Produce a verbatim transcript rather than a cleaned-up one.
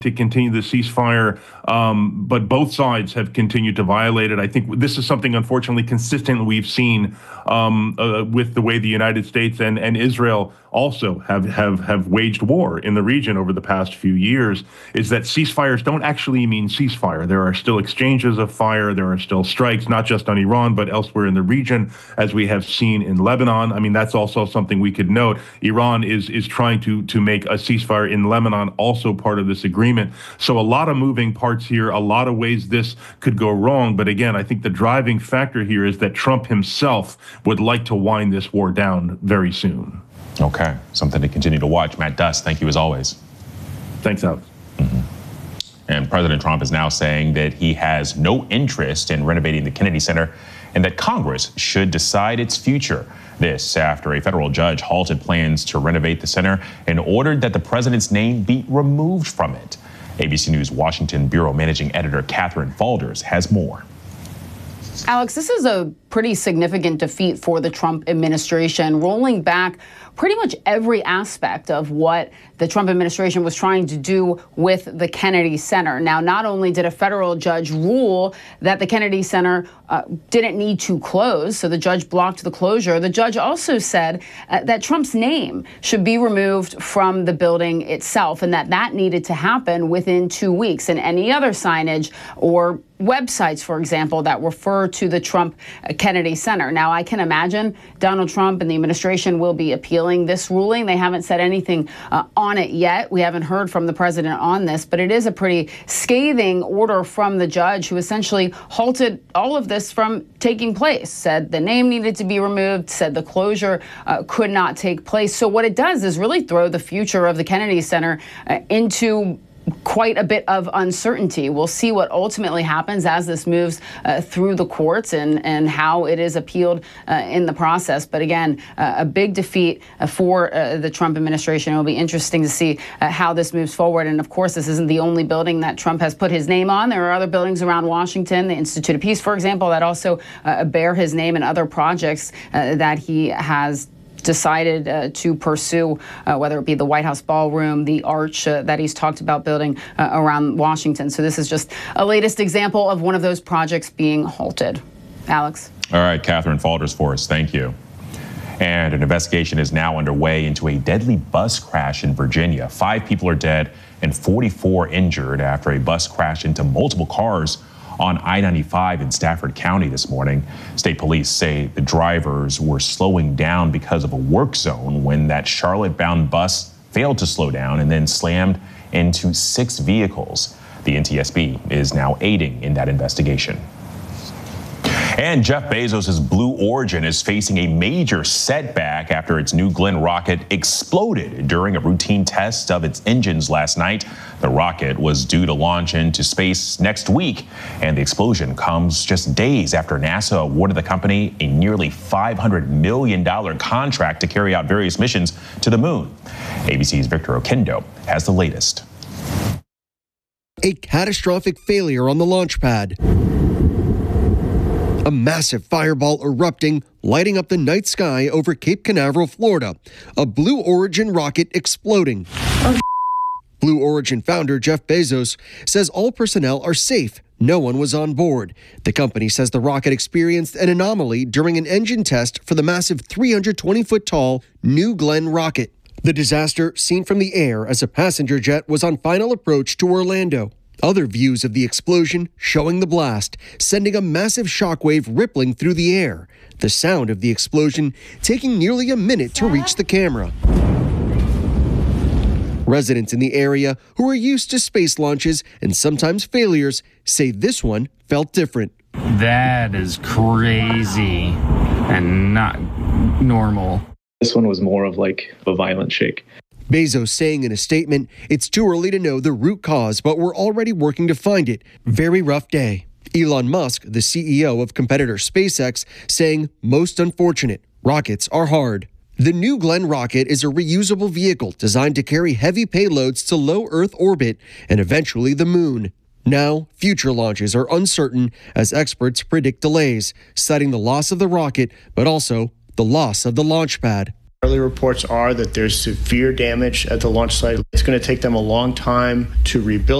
to continue the ceasefire, um, but both sides have continued to violate it. I think this is something, unfortunately, consistent we've seen um, uh, with the way the United States and, and Israel also have, have, have waged war in the region over the past few years, is that ceasefires don't actually mean ceasefire. There are still exchanges of fire. There are still strikes, not just on Iran, but elsewhere in the region, as we have seen in Lebanon. I mean, that's also something we could note. Iran is, is trying to, to make a ceasefire in Lebanon also part of this agreement. So a lot of moving parts here, a lot of ways this could go wrong. But again, I think the driving factor here is that Trump himself would like to wind this war down very soon. Okay, something to continue to watch. Matt Duss, thank you as always. Thanks, Alex. Mm-hmm. And President Trump is now saying that he has no interest in renovating the Kennedy Center and that Congress should decide its future. This after a federal judge halted plans to renovate the center and ordered that the president's name be removed from it. A B C News Washington Bureau Managing Editor Catherine Faulders has more. Alex, this is a pretty significant defeat for the Trump administration, rolling back pretty much every aspect of what the Trump administration was trying to do with the Kennedy Center. Now, not only did a federal judge rule that the Kennedy Center uh, didn't need to close, so the judge blocked the closure, the judge also said uh, that Trump's name should be removed from the building itself and that that needed to happen within two weeks. And any other signage or websites, for example, that refer to the Trump Kennedy Center. Now, I can imagine Donald Trump and the administration will be appealing this ruling. They haven't said anything uh, on it yet. We haven't heard from the president on this, but it is a pretty scathing order from the judge who essentially halted all of this from taking place, said the name needed to be removed, said the closure uh, could not take place. So what it does is really throw the future of the Kennedy Center uh, into quite a bit of uncertainty. We'll see what ultimately happens as this moves uh, through the courts and, and how it is appealed uh, in the process. But again, uh, a big defeat uh, for uh, the Trump administration. It'll be interesting to see uh, how this moves forward. And of course, this isn't the only building that Trump has put his name on. There are other buildings around Washington, the Institute of Peace, for example, that also uh, bear his name, and other projects uh, that he has decided uh, to pursue, uh, whether it be the White House ballroom, the arch uh, that he's talked about building uh, around Washington. So this is just a latest example of one of those projects being halted. Alex. All right, Catherine Faulders for us. Thank you. And an investigation is now underway into a deadly bus crash in Virginia. Five people are dead and forty-four injured after a bus crashed into multiple cars on I ninety-five in Stafford County this morning. State police say the drivers were slowing down because of a work zone when that Charlotte-bound bus failed to slow down and then slammed into six vehicles. The N T S B is now aiding in that investigation. And Jeff Bezos' Blue Origin is facing a major setback after its New Glenn rocket exploded during a routine test of its engines last night. The rocket was due to launch into space next week, and the explosion comes just days after NASA awarded the company a nearly five hundred million dollars contract to carry out various missions to the moon. A B C's Victor Oquendo has the latest. A catastrophic failure on the launch pad. A massive fireball erupting, lighting up the night sky over Cape Canaveral, Florida. A Blue Origin rocket exploding. Oh, Blue Origin founder Jeff Bezos says all personnel are safe. No one was on board. The company says the rocket experienced an anomaly during an engine test for the massive three hundred twenty foot tall New Glenn rocket. The disaster seen from the air as a passenger jet was on final approach to Orlando. Other views of the explosion showing the blast, sending a massive shockwave rippling through the air. The sound of the explosion taking nearly a minute to reach the camera. Residents in the area who are used to space launches and sometimes failures say this one felt different. That is crazy and not normal. This one was more of like a violent shake. Bezos saying in a statement, it's too early to know the root cause, but we're already working to find it. Very rough day. Elon Musk, the C E O of competitor SpaceX, saying, most unfortunate. Rockets are hard. The New Glenn rocket is a reusable vehicle designed to carry heavy payloads to low Earth orbit and eventually the moon. Now, future launches are uncertain as experts predict delays, citing the loss of the rocket, but also the loss of the launch pad. Early reports are that there's severe damage at the launch site. It's going to take them a long time to rebuild.